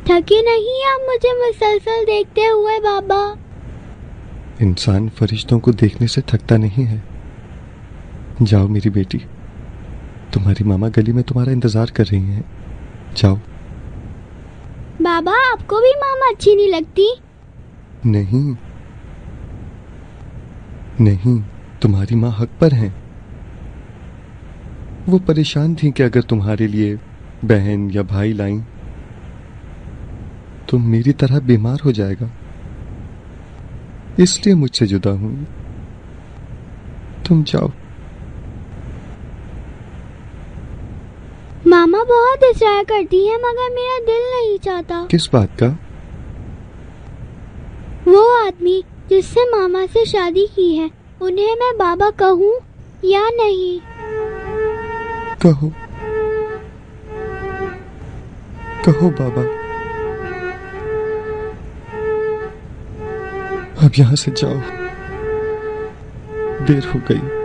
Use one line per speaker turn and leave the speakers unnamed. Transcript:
थके नहीं आप मुझे मुसलसल देखते हुए बाबा?
इंसान फरिश्तों को देखने से थकता नहीं है। जाओ मेरी बेटी, तुम्हारी मामा गली में तुम्हारा इंतजार कर रही हैं। जाओ।
बाबा आपको भी मामा अच्छी नहीं लगती?
नहीं नहीं, तुम्हारी माँ हक पर हैं। वो परेशान थी कि अगर तुम्हारे लिए बहन या भाई लाईं तो मेरी तरह बीमार हो जाएगा, इसलिए मुझसे जुदा हुई। तुम जाओ।
मामा बहुत इसरार करती है मगर मेरा दिल नहीं चाहता।
किस बात का?
वो आदमी जिससे मामा से शादी की है, उन्हें मैं बाबा कहूँ या नहीं?
कहो कहो बाबा। अब यहां से जाओ, देर हो गई।